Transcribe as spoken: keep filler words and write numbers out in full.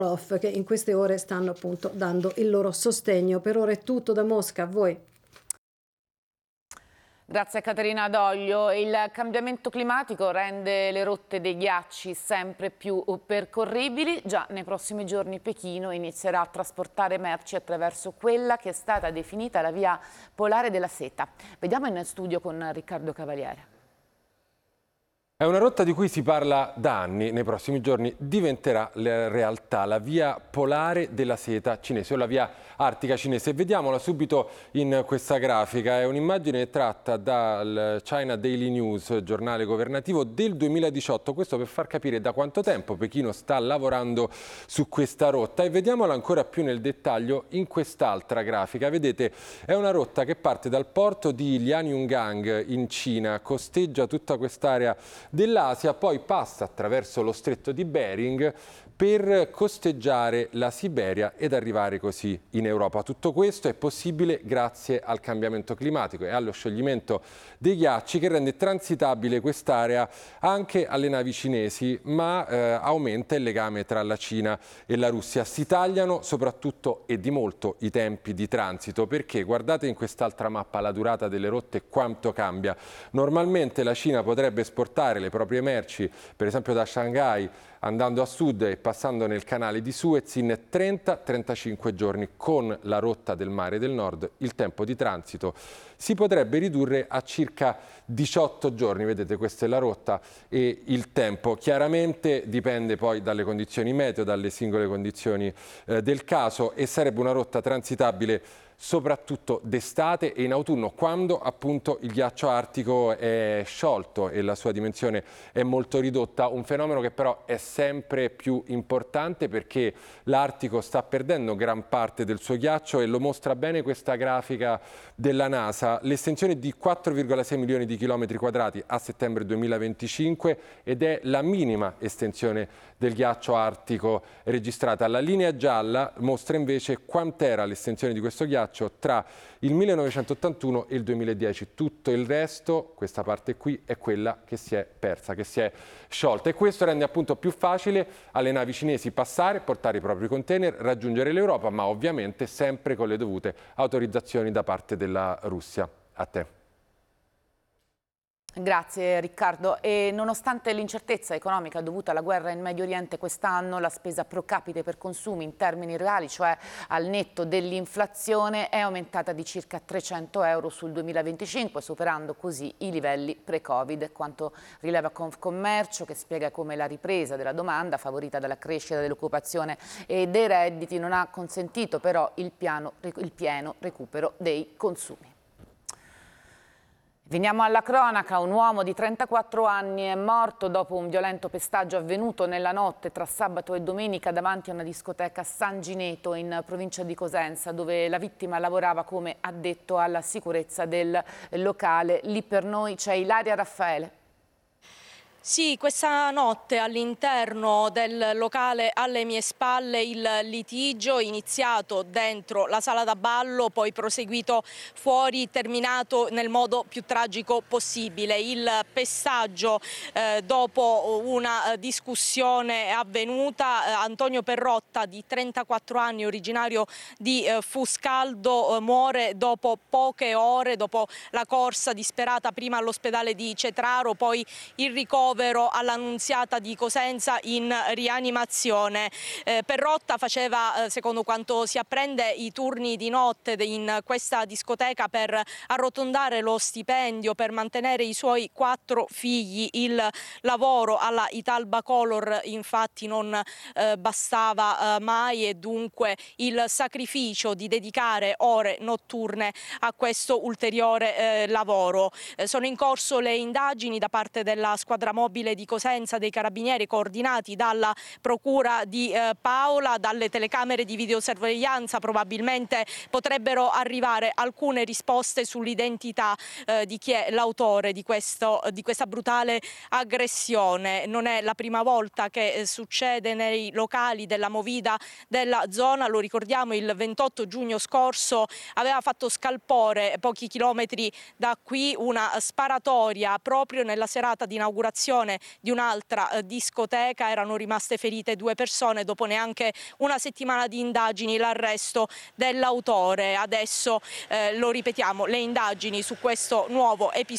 che in queste ore stanno appunto dando il loro sostegno. Per ora è tutto da Mosca, a voi. Grazie a Caterina Doglio. Il cambiamento climatico rende le rotte dei ghiacci sempre più percorribili. Già nei prossimi giorni Pechino inizierà a trasportare merci attraverso quella che è stata definita la via polare della seta. Vediamo in studio con Riccardo Cavaliere. È una rotta di cui si parla da anni, nei prossimi giorni diventerà la realtà, la via polare della seta cinese o la via artica cinese. Vediamola subito in questa grafica, è un'immagine tratta dal China Daily News, giornale governativo del duemiladiciotto, questo per far capire da quanto tempo Pechino sta lavorando su questa rotta e vediamola ancora più nel dettaglio in quest'altra grafica. Vedete, è una rotta che parte dal porto di Lianyungang in Cina, costeggia tutta quest'area dell'Asia, poi passa attraverso lo stretto di Bering per costeggiare la Siberia ed arrivare così in Europa. Tutto questo è possibile grazie al cambiamento climatico e allo scioglimento dei ghiacci che rende transitabile quest'area anche alle navi cinesi, ma eh, aumenta il legame tra la Cina e la Russia. Si tagliano soprattutto e di molto i tempi di transito, perché guardate in quest'altra mappa la durata delle rotte quanto cambia. Normalmente la Cina potrebbe esportare le proprie merci, per esempio da Shanghai, andando a sud e passando nel canale di Suez in trenta trentacinque giorni. Con la rotta del mare del nord il tempo di transito si potrebbe ridurre a circa diciotto giorni. Vedete, questa è la rotta e il tempo. Chiaramente dipende poi dalle condizioni meteo, dalle singole condizioni eh, del caso, e sarebbe una rotta transitabile soprattutto d'estate e in autunno, quando appunto il ghiaccio artico è sciolto e la sua dimensione è molto ridotta, un fenomeno che però è sempre più importante perché l'Artico sta perdendo gran parte del suo ghiaccio e lo mostra bene questa grafica della NASA. L'estensione è di quattro virgola sei milioni di chilometri quadrati a settembre duemilaventicinque ed è la minima estensione del ghiaccio artico registrata. La linea gialla mostra invece quant'era l'estensione di questo ghiaccio tra il millenovecentottantuno e il duemiladieci. Tutto il resto, questa parte qui, è quella che si è persa, che si è sciolta, e questo rende appunto più facile alle navi cinesi passare, portare i propri container, raggiungere l'Europa, ma ovviamente sempre con le dovute autorizzazioni da parte della Russia. A te. Grazie Riccardo. E nonostante l'incertezza economica dovuta alla guerra in Medio Oriente, quest'anno la spesa pro capite per consumi in termini reali, cioè al netto dell'inflazione, è aumentata di circa trecento euro sul duemilaventicinque, superando così i livelli pre-Covid. Quanto rileva Confcommercio, che spiega come la ripresa della domanda, favorita dalla crescita dell'occupazione e dei redditi, non ha consentito però il, piano, il pieno recupero dei consumi. Veniamo alla cronaca. Un uomo di trentaquattro anni è morto dopo un violento pestaggio avvenuto nella notte tra sabato e domenica davanti a una discoteca a San Gineto in provincia di Cosenza, dove la vittima lavorava come addetto alla sicurezza del locale. Lì per noi c'è Ilaria Raffaele. Sì, questa notte all'interno del locale alle mie spalle il litigio iniziato dentro la sala da ballo, poi proseguito fuori, terminato nel modo più tragico possibile. Il pestaggio eh, dopo una discussione avvenuta, eh, Antonio Perrotta di trentaquattro anni, originario di eh, Fuscaldo, eh, muore dopo poche ore, dopo la corsa disperata prima all'ospedale di Cetraro, poi il ricovero all'Annunziata di Cosenza in rianimazione. Eh, Perrotta faceva, eh, secondo quanto si apprende, i turni di notte in questa discoteca per arrotondare lo stipendio per mantenere i suoi quattro figli. Il lavoro alla Italba Color infatti non eh, bastava eh, mai, e dunque il sacrificio di dedicare ore notturne a questo ulteriore eh, lavoro. Eh, sono in corso le indagini da parte della squadra mobile di Cosenza dei Carabinieri, coordinati dalla Procura di eh, Paola. Dalle telecamere di videosorveglianza probabilmente potrebbero arrivare alcune risposte sull'identità eh, di chi è l'autore di, questo, di questa brutale aggressione. Non è la prima volta che eh, succede nei locali della Movida della zona. Lo ricordiamo, il ventotto giugno scorso aveva fatto scalpore pochi chilometri da qui una sparatoria proprio nella serata di inaugurazione esplosione di un'altra eh, discoteca. Erano rimaste ferite due persone dopo neanche una settimana di indagini, l'arresto dell'autore. Adesso, eh, lo ripetiamo, le indagini su questo nuovo episodio